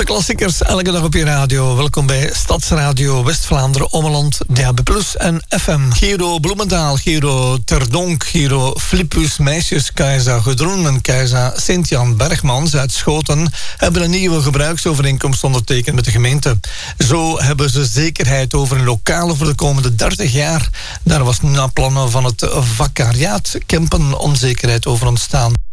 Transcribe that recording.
klassiekers elke dag op je radio. Welkom bij Stadsradio West-Vlaanderen, Ommeland, DAB+, en FM. Giro Bloemendaal, Giro Terdonk, Giro Flippus, Meisjes, Kajsa Gedroen en Kajsa Sint-Jan Bergmans uit Schoten hebben een nieuwe gebruiksovereenkomst ondertekend met de gemeente. Zo hebben ze zekerheid over een lokale voor de komende 30 jaar. Daar was na plannen van het vakariaat Kempen onzekerheid over ontstaan.